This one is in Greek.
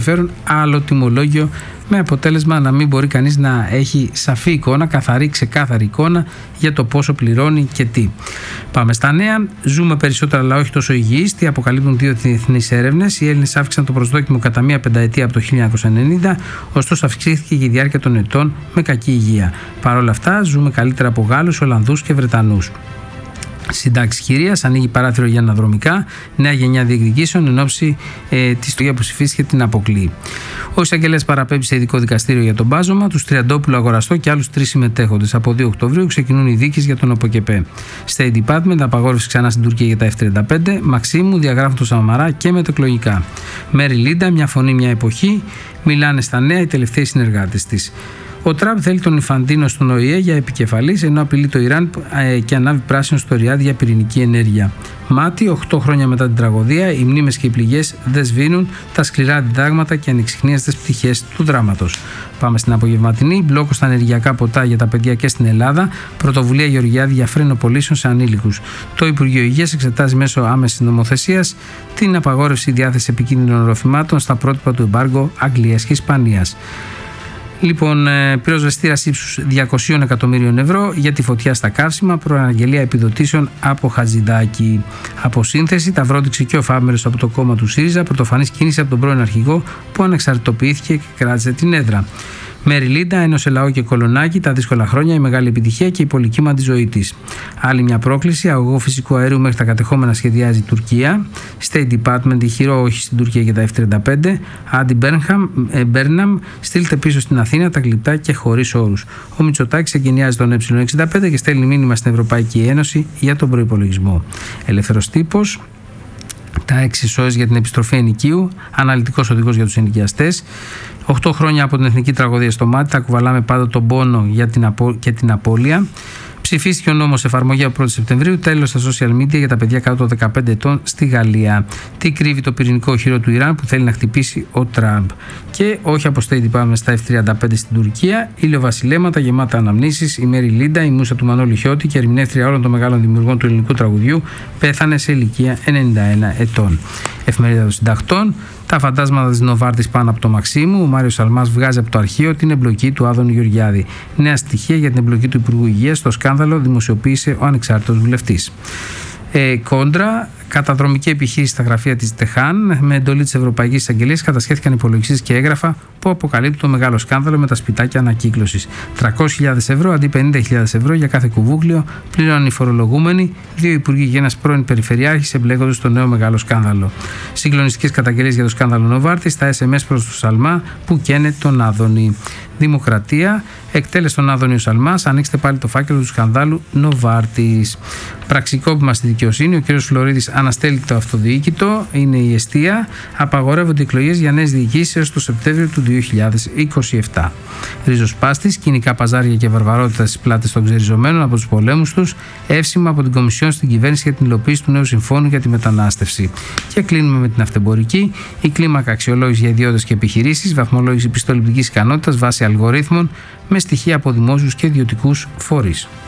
άλλο τιμολόγιο, με αποτέλεσμα να μην μπορεί κανείς να έχει σαφή εικόνα, ξεκάθαρη εικόνα για το πόσο πληρώνει και τι. Πάμε στα νέα. Ζούμε περισσότερα αλλά όχι τόσο υγιείς. Τι αποκαλύπτουν δύο διεθνείς έρευνες. Οι Έλληνες αύξησαν το προσδόκιμο κατά μία πενταετία από το 1990, ωστόσο αυξήθηκε και η διάρκεια των ετών με κακή υγεία. Παρ' όλα αυτά, ζούμε καλύτερα από Γάλλους, Ολλανδούς και Βρετανούς. Συντάξει κυρίας, ανοίγει παράθυρο για αναδρομικά, νέα γενιά διεκδικήσεων εν ώψη της τουρκία που ψηφίστηκε την αποκλεί. Ο εισαγγελέας παραπέμπει σε ειδικό δικαστήριο για τον μπάζωμα, τους Τριαντόπουλο, Αγοραστό και άλλους 3 συμμετέχοντες. Από 2 Οκτωβρίου ξεκινούν οι δίκες για τον ΟΠΟΚΕΠΕ. State Department, απαγόρευση ξανά στην Τουρκία για τα F-35. Μαξίμου, διαγράφουν το Σαμαρά και μετεκλογικά. Μέρι Λίντα, μια φωνή, μια εποχή. Μιλάνε στα νέα οι τελευταίοι συνεργάτες της. Ο Τραμπ θέλει τον Ιφαντίνο στον ΟΗΕ για επικεφαλής, ενώ απειλεί το Ιράν και ανάβει πράσινο στο Ριάντ για πυρηνική ενέργεια. Μάτι, 8 χρόνια μετά την τραγωδία, οι μνήμες και οι πληγές δεν σβήνουν, τα σκληρά διδάγματα και ανεξιχνίαστες πτυχές του δράματος. Πάμε στην απογευματινή. Μπλόκο στα ενεργειακά ποτά για τα παιδιά και στην Ελλάδα. Πρωτοβουλία Γεωργιάδη για φρένο πωλήσεων σε ανήλικους. Το Υπουργείο Υγείας εξετάζει μέσω άμεσης νομοθεσίας την απαγόρευση διάθεσης επικίνδυνων οροφημάτων στα πρότυπα του εμπάργκο Αγγλίας και Ισπανίας. Λοιπόν, πυροσβεστήρας ύψους 200 εκατομμύριων ευρώ για τη φωτιά στα καύσιμα, προαναγγελία επιδοτήσεων από Χατζηδάκη. Αποσύνθεση, τα βρόντιξε και ο Φάμερος από το κόμμα του ΣΥΡΙΖΑ, πρωτοφανής κίνηση από τον πρώην αρχηγό που ανεξαρτητοποιήθηκε και κράτησε την έδρα. Μέρι Λίντα, ένωσε λαό και κολονάκι, τα δύσκολα χρόνια, η μεγάλη επιτυχία και η πολυκύμα τη ζωή της. Άλλη μια πρόκληση, αγωγό φυσικού αερίου μέχρι τα κατεχόμενα σχεδιάζει η Τουρκία. State Department, ηχηρό όχι στην Τουρκία για τα F-35. Άντι Μπέρναμ, στείλτε πίσω στην Αθήνα τα γλυπτά και χωρίς όρους. Ο Μητσοτάκης εγκαινιάζει τον Ε65 και στέλνει μήνυμα στην Ευρωπαϊκή Ένωση για τον προϋπολογισμό. Ελεύθερος τύπος. Τα 6 ΣΟΕΣ για την επιστροφή ενοικίου, αναλυτικός οδηγός για τους ενοικιαστές. 8 χρόνια από την εθνική τραγωδία στο Μάτι, τα κουβαλάμε πάντα τον πόνο και την απώλεια. Ψηφίστηκε ο νόμος εφαρμογή από 1η Σεπτεμβρίου. Τέλος στα social media για τα παιδιά κάτω των 15 ετών στη Γαλλία. Τι κρύβει το πυρηνικό οχυρό του Ιράν που θέλει να χτυπήσει ο Τραμπ. Και όχι από State Department στα F-35 στην Τουρκία. Ηλιοβασιλέματα γεμάτα αναμνήσεις. Η Μέρι Λίντα, η μούσα του Μανώλη Χιώτη και ερμηνεύτρια όλων των μεγάλων δημιουργών του ελληνικού τραγουδιού, πέθανε σε ηλικία 91 ετών. Εφημερίδα των Συντακτών. Τα φαντάσματα της Νοβάρτης πάνω από το Μαξίμου. Ο Μάριος Σαλμάς βγάζει από το αρχείο την εμπλοκή του Άδωνη Γεωργιάδη. Νέα στοιχεία για την εμπλοκή του Υπουργού Υγείας στο σκάνδαλο δημοσιοποίησε ο ανεξάρτητος βουλευτής. Κόντρα, καταδρομική επιχείρηση στα γραφεία της Τεχάν. Με εντολή της Ευρωπαϊκής Εισαγγελίας κατασχέθηκαν υπολογιστές και έγγραφα που αποκαλύπτουν το μεγάλο σκάνδαλο με τα σπιτάκια ανακύκλωσης. 300.000 ευρώ αντί 50.000 ευρώ για κάθε κουβούκλιο πληρώνουν οι φορολογούμενοι. 2 υπουργοί και ένας πρώην περιφερειάρχης εμπλέκονται στο νέο μεγάλο σκάνδαλο. Συγκλονιστικές καταγγελίες για το σκάνδαλο Νοβάρτης, τα SMS προς τον Σαλμά που καίνε τον Άδωνη. Δημοκρατία, εκτέλεσε τον Άδωνη ο Σαλμάς, ανοίξτε πάλι το φάκελο του σκανδάλου Νοβάρτης. Πραξικόπημα στη δικαιοσύνη, ο κ. Φλωρίδης αναστέλει το αυτοδιοίκητο, είναι η εστία, απαγορεύονται εκλογές για νέες διοικήσεις έως το Σεπτέμβριο του 2027. Ριζοσπάστης, κοινικά παζάρια και βαρβαρότητα στις πλάτες των ξεριζωμένων από τους πολέμους τους, εύσημα από την Κομισιόν στην κυβέρνηση για την υλοποίηση του νέου συμφώνου για τη μετανάστευση. Και κλείνουμε με την αυτεμπορική, η κλίμακα αξιολόγηση για ιδιώτες και επιχειρήσεις, βαθμολόγηση πιστοληπτικής ικανότητας βάσει αλγορίθμων με στοιχεία από δημόσιους και ιδιωτικούς φορείς.